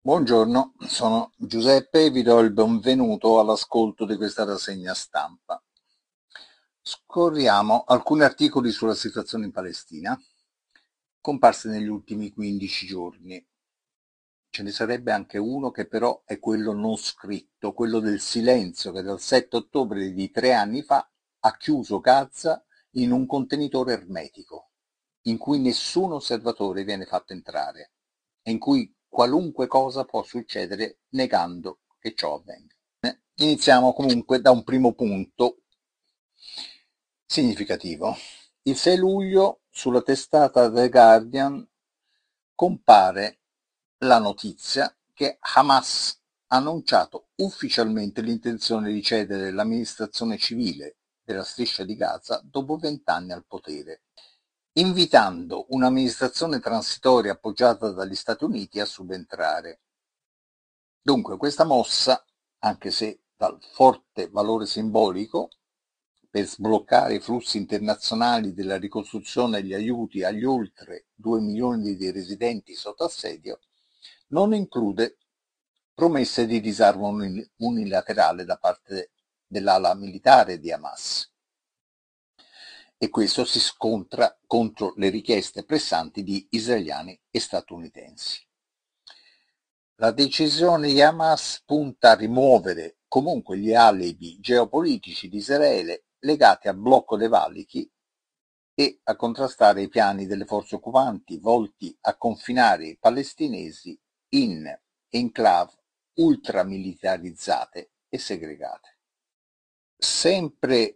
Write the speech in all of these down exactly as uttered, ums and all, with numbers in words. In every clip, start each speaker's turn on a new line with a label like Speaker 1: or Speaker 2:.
Speaker 1: Buongiorno, sono Giuseppe e vi do il benvenuto all'ascolto di questa rassegna stampa. Scorriamo alcuni articoli sulla situazione in Palestina, comparsi negli ultimi quindici giorni. Ce ne sarebbe anche uno che però è quello non scritto, quello del silenzio che dal sette ottobre di tre anni fa ha chiuso Gaza in un contenitore ermetico, in cui nessun osservatore viene fatto entrare e in cui qualunque cosa può succedere negando che ciò avvenga. Iniziamo comunque da un primo punto significativo. Il sei luglio sulla testata The Guardian compare la notizia che Hamas ha annunciato ufficialmente l'intenzione di cedere l'amministrazione civile della striscia di Gaza dopo vent'anni al potere, invitando un'amministrazione transitoria appoggiata dagli Stati Uniti a subentrare. Dunque questa mossa, anche se dal forte valore simbolico, per sbloccare i flussi internazionali della ricostruzione e gli aiuti agli oltre due milioni di residenti sotto assedio, non include promesse di disarmo unilaterale da parte dell'ala militare di Hamas. E questo si scontra contro le richieste pressanti di israeliani e statunitensi. La decisione di Hamas punta a rimuovere comunque gli alibi geopolitici di Israele legati al blocco dei valichi e a contrastare i piani delle forze occupanti volti a confinare i palestinesi in enclave ultramilitarizzate e segregate. Sempre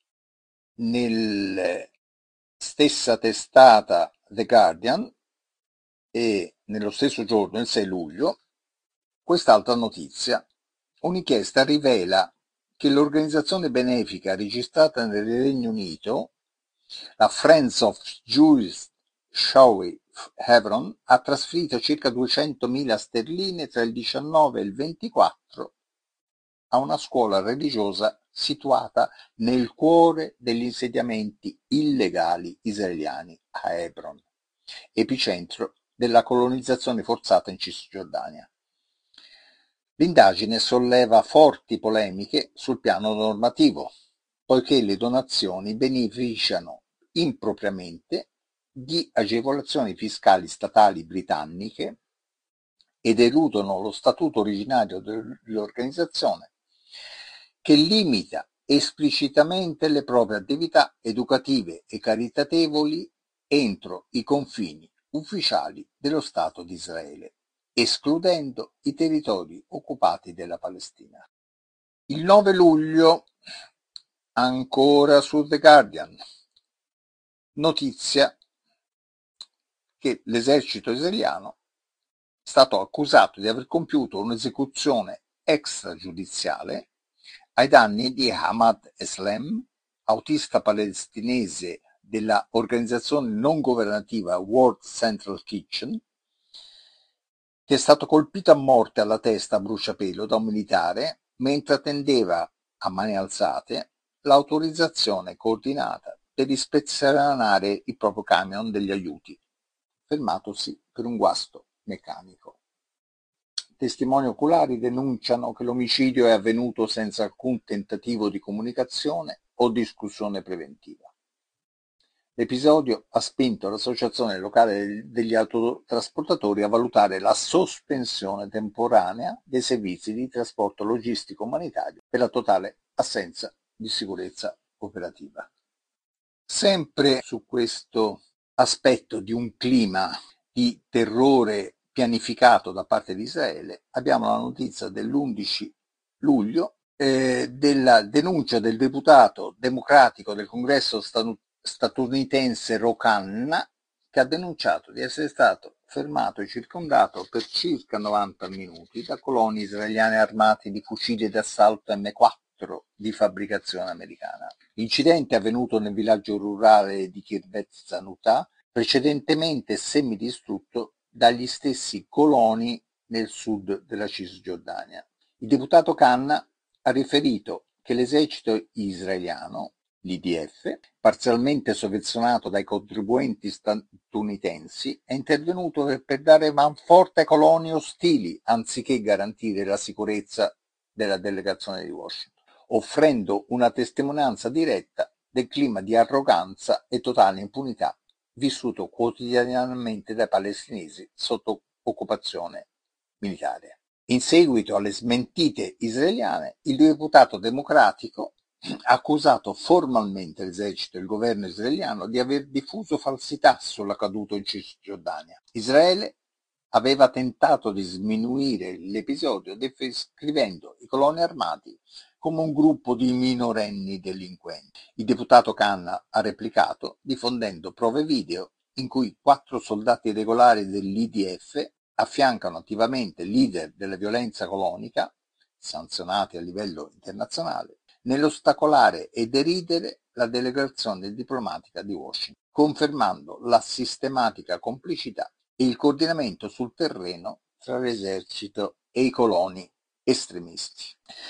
Speaker 1: nella stessa testata The Guardian e nello stesso giorno, il sei luglio, quest'altra notizia, un'inchiesta rivela che l'organizzazione benefica registrata nel Regno Unito, la Friends of Jewish Showy Hebron, ha trasferito circa duecentomila sterline tra il diciannove e il ventiquattro a una scuola religiosa situata nel cuore degli insediamenti illegali israeliani a Hebron, epicentro della colonizzazione forzata in Cisgiordania. L'indagine solleva forti polemiche sul piano normativo, poiché le donazioni beneficiano impropriamente di agevolazioni fiscali statali britanniche ed eludono lo statuto originario dell'organizzazione, che limita esplicitamente le proprie attività educative e caritatevoli entro i confini ufficiali dello Stato di Israele, escludendo i territori occupati della Palestina. Il nove luglio, ancora su The Guardian, notizia che l'esercito israeliano è stato accusato di aver compiuto un'esecuzione extragiudiziale ai danni di Ahmad Eslem, autista palestinese della organizzazione non governativa World Central Kitchen, che è stato colpito a morte alla testa a bruciapelo da un militare mentre attendeva a mani alzate l'autorizzazione coordinata per ispezionare il proprio camion degli aiuti, fermatosi per un guasto meccanico. Testimoni oculari denunciano che l'omicidio è avvenuto senza alcun tentativo di comunicazione o discussione preventiva. L'episodio ha spinto l'associazione locale degli autotrasportatori a valutare la sospensione temporanea dei servizi di trasporto logistico umanitario per la totale assenza di sicurezza operativa. Sempre su questo aspetto di un clima di terrore pianificato da parte di Israele, abbiamo la notizia dell'undici luglio eh, della denuncia del deputato democratico del Congresso statunitense Ro Khanna, che ha denunciato di essere stato fermato e circondato per circa novanta minuti da coloni israeliani armati di fucili d'assalto M quattro di fabbricazione americana. L'incidente è avvenuto nel villaggio rurale di Kirbet Zanutah, precedentemente semidistrutto dagli stessi coloni nel sud della Cisgiordania. Il deputato Khanna ha riferito che l'esercito israeliano l'I D F, parzialmente sovvenzionato dai contribuenti statunitensi, è intervenuto per dare manforte ai coloni ostili anziché garantire la sicurezza della delegazione di Washington, offrendo una testimonianza diretta del clima di arroganza e totale impunità vissuto quotidianamente dai palestinesi sotto occupazione militare. In seguito alle smentite israeliane, il deputato democratico ha accusato formalmente l'esercito e il governo israeliano di aver diffuso falsità sull'accaduto in Cisgiordania. Israele aveva tentato di sminuire l'episodio descrivendo i coloni armati come un gruppo di minorenni delinquenti. Il deputato Khan ha replicato diffondendo prove video in cui quattro soldati regolari dell'I D F affiancano attivamente leader della violenza colonica, sanzionati a livello internazionale, nell'ostacolare e deridere la delegazione diplomatica di Washington, confermando la sistematica complicità e il coordinamento sul terreno tra l'esercito e i coloni estremisti.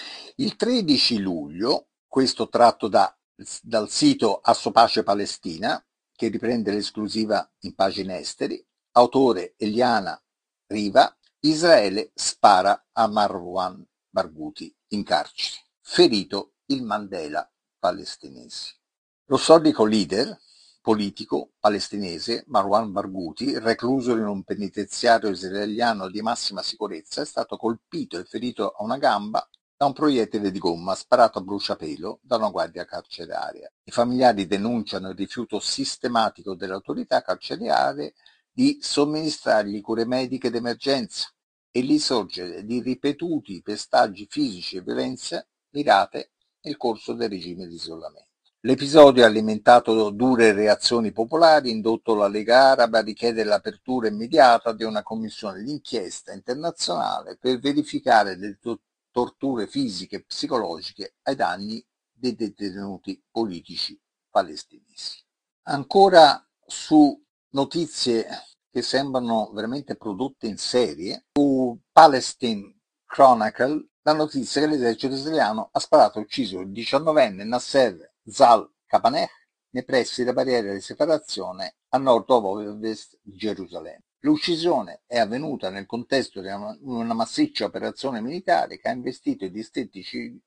Speaker 1: Il tredici luglio, questo tratto da, dal sito Assopace Palestina, che riprende l'esclusiva in pagine esteri, autore Eliana Riva, Israele spara a Marwan Barghouti in carcere, ferito il Mandela palestinese. Lo storico leader politico palestinese Marwan Barghouti, recluso in un penitenziario israeliano di massima sicurezza, è stato colpito e ferito a una gamba da un proiettile di gomma sparato a bruciapelo da una guardia carceraria. I familiari denunciano il rifiuto sistematico delle autorità carcerarie di somministrargli cure mediche d'emergenza e l'insorgere di ripetuti pestaggi fisici e violenze mirate nel corso del regime di isolamento. L'episodio ha alimentato dure reazioni popolari, indotto la Lega Araba a richiedere l'apertura immediata di una commissione d'inchiesta internazionale per verificare le to- torture fisiche e psicologiche ai danni dei detenuti politici palestinesi. Ancora su notizie che sembrano veramente prodotte in serie, su Palestine Chronicle la notizia che l'esercito israeliano ha sparato e ucciso il diciannovenne Nasser Zal Kapaneh nei pressi della barriera di separazione a nord-ovest di Gerusalemme. L'uccisione è avvenuta nel contesto di una, una massiccia operazione militare che ha investito i distretti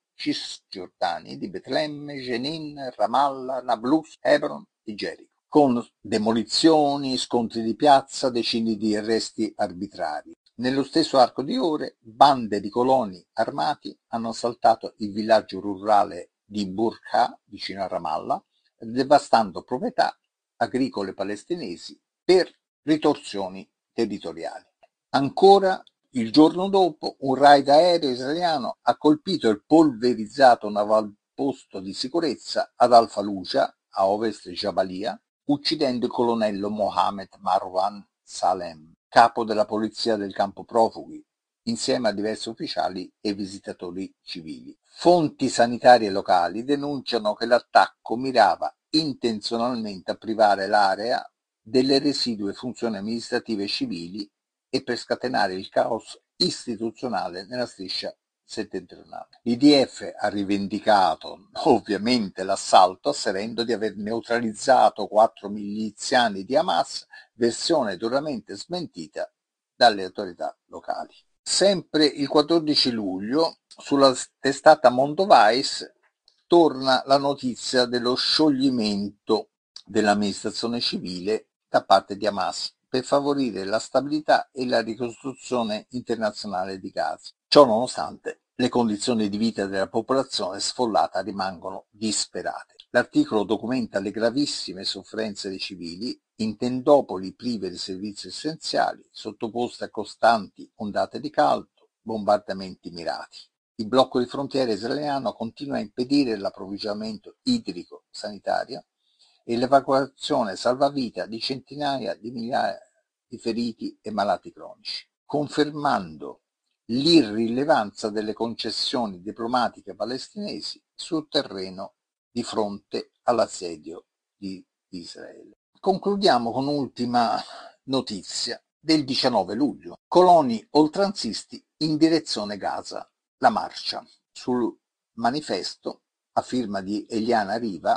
Speaker 1: cisgiordani di Betlemme, Jenin, Ramallah, Nablus, Hebron e Gerico, con demolizioni, scontri di piazza, decine di arresti arbitrari. Nello stesso arco di ore, bande di coloni armati hanno assaltato il villaggio rurale di Burqa, vicino a Ramallah, devastando proprietà agricole palestinesi per ritorsioni territoriali. Ancora il giorno dopo, un raid aereo israeliano ha colpito il polverizzato navalposto di sicurezza ad Al-Fallujah, a ovest Jabalia, uccidendo il colonnello Mohammed Marwan Salem, capo della polizia del campo profughi, insieme a diversi ufficiali e visitatori civili. Fonti sanitarie locali denunciano che l'attacco mirava intenzionalmente a privare l'area delle residue funzioni amministrative e civili e per scatenare il caos istituzionale nella striscia settentrionale. L'I D F ha rivendicato ovviamente l'assalto, asserendo di aver neutralizzato quattro miliziani di Hamas, versione duramente smentita dalle autorità locali. Sempre il quattordici luglio, sulla testata Mondovais, torna la notizia dello scioglimento dell'amministrazione civile da parte di Hamas per favorire la stabilità e la ricostruzione internazionale di Gaza. Ciò nonostante, le condizioni di vita della popolazione sfollata rimangono disperate. L'articolo documenta le gravissime sofferenze dei civili in tendopoli prive di servizi essenziali, sottoposte a costanti ondate di caldo, bombardamenti mirati. Il blocco di frontiera israeliano continua a impedire l'approvvigionamento idrico sanitario e l'evacuazione salvavita di centinaia di migliaia di feriti e malati cronici, confermando l'irrilevanza delle concessioni diplomatiche palestinesi sul terreno di fronte all'assedio di Israele. Concludiamo con un'ultima notizia del diciannove luglio. Coloni oltranzisti in direzione Gaza. La marcia. Sul manifesto, a firma di Eliana Riva,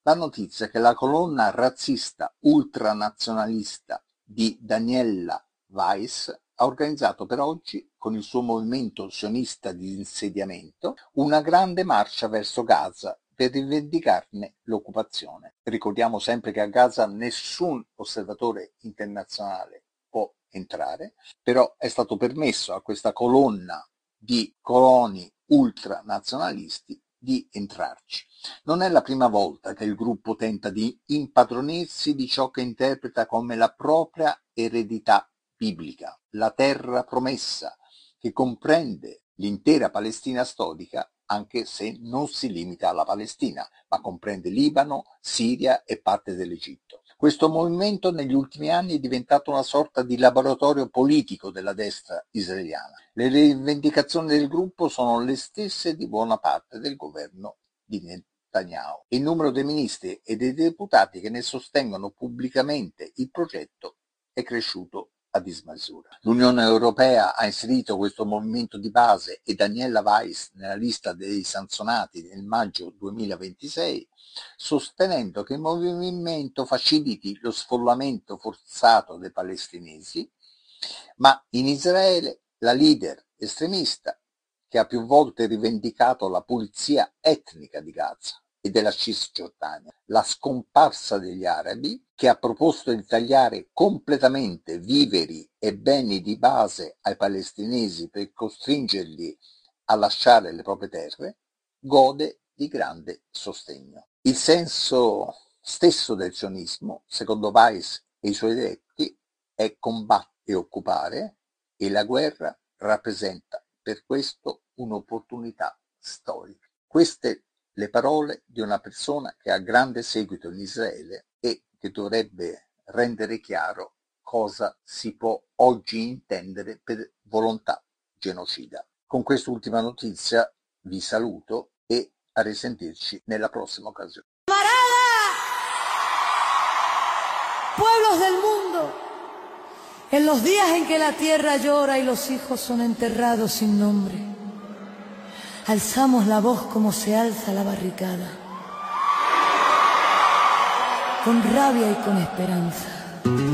Speaker 1: la notizia che la colonna razzista ultranazionalista di Daniela Weiss ha organizzato per oggi, con il suo movimento sionista di insediamento, una grande marcia verso Gaza per rivendicarne l'occupazione. Ricordiamo sempre che a Gaza nessun osservatore internazionale può entrare, però è stato permesso a questa colonna di coloni ultranazionalisti di entrarci. Non è la prima volta che il gruppo tenta di impadronirsi di ciò che interpreta come la propria eredità biblica, la terra promessa, che comprende l'intera Palestina storica, anche se non si limita alla Palestina, ma comprende Libano, Siria e parte dell'Egitto. Questo movimento negli ultimi anni è diventato una sorta di laboratorio politico della destra israeliana. Le rivendicazioni del gruppo sono le stesse di buona parte del governo di Netanyahu. Il numero dei ministri e dei deputati che ne sostengono pubblicamente il progetto è cresciuto a dismisura. L'Unione Europea ha inserito questo movimento di base e Daniela Weiss nella lista dei sanzionati nel maggio duemilaventisei, sostenendo che il movimento faciliti lo sfollamento forzato dei palestinesi, ma in Israele la leader estremista, che ha più volte rivendicato la pulizia etnica di Gaza e della Cisgiordania, la scomparsa degli arabi, che ha proposto di tagliare completamente viveri e beni di base ai palestinesi per costringerli a lasciare le proprie terre, gode di grande sostegno. Il senso stesso del sionismo, secondo Weiss e i suoi adepti, è combattere e occupare, e la guerra rappresenta per questo un'opportunità storica. Queste le parole di una persona che ha grande seguito in Israele e che dovrebbe rendere chiaro cosa si può oggi intendere per volontà genocida. Con quest'ultima notizia vi saluto e a risentirci nella prossima occasione.
Speaker 2: Pueblos del mundo, en los días en que la tierra llora y los hijos son enterrados sin nombre, alzamos la voz como se alza la barricada, con rabia y con esperanza.